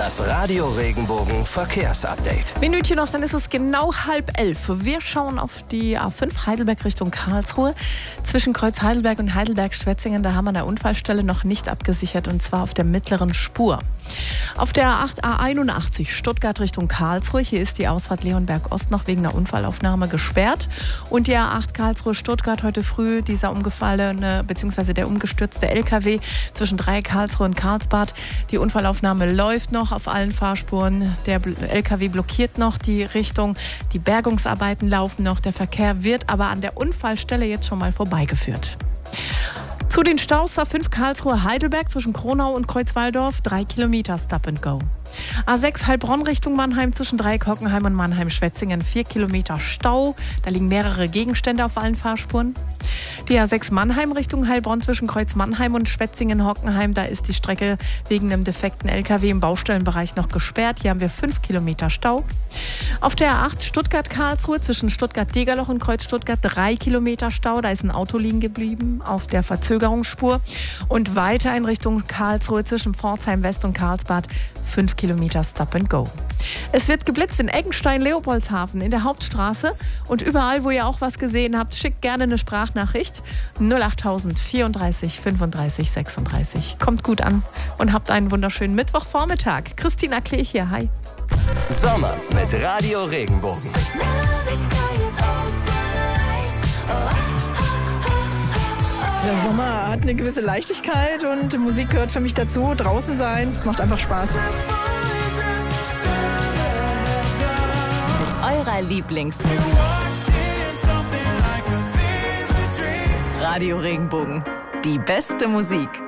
Das Radio Regenbogen Verkehrsupdate. Minütchen noch, dann ist es genau 10:30. Wir schauen auf die A5 Heidelberg Richtung Karlsruhe. Zwischen Kreuz Heidelberg und Heidelberg-Schwetzingen, da haben wir eine Unfallstelle noch nicht abgesichert, und zwar auf der mittleren Spur. Auf der A81 Stuttgart Richtung Karlsruhe, hier ist die Ausfahrt Leonberg-Ost noch wegen einer Unfallaufnahme gesperrt. Und die A8 Karlsruhe-Stuttgart heute früh, dieser umgefallene bzw. der umgestürzte LKW zwischen Dreieck Karlsruhe und Karlsbad. Die Unfallaufnahme läuft noch auf allen Fahrspuren. Der LKW blockiert noch die Richtung. Die Bergungsarbeiten laufen noch. Der Verkehr wird aber an der Unfallstelle jetzt schon mal vorbeigeführt. Zu den Staus A5 Karlsruhe-Heidelberg zwischen Kronau und Kreuzwaldorf, 3 Kilometer Stop and Go. A6 Heilbronn Richtung Mannheim zwischen Dreieck Hockenheim und Mannheim-Schwetzingen, 4 Kilometer Stau. Da liegen mehrere Gegenstände auf allen Fahrspuren. Die A6 Mannheim Richtung Heilbronn zwischen Kreuz Mannheim und Schwetzingen-Hockenheim, da ist die Strecke wegen einem defekten LKW im Baustellenbereich noch gesperrt. Hier haben wir 5 Kilometer Stau. Auf der A8 Stuttgart-Karlsruhe zwischen Stuttgart-Degerloch und Kreuz Stuttgart 3 Kilometer Stau. Da ist ein Auto liegen geblieben auf der Verzögerungsspur. Und weiter in Richtung Karlsruhe zwischen Pforzheim West und Karlsbad 5 Kilometer Stop and Go. Es wird geblitzt in Eggenstein, Leopoldshafen, in der Hauptstraße. Und überall, wo ihr auch was gesehen habt, schickt gerne eine Sprachnachricht. 08000 34 35 36. Kommt gut an und habt einen wunderschönen Mittwochvormittag. Christina Klech hier, hi. Sommer mit Radio Regenbogen. Der Sommer hat eine gewisse Leichtigkeit und die Musik gehört für mich dazu. Draußen sein, es macht einfach Spaß. Mit eurer Lieblingsmusik. Radio Regenbogen. Die beste Musik.